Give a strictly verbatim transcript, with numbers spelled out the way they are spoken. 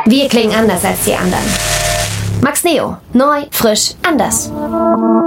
Wir klingen anders als die anderen. Max Neo. Neu, frisch, anders.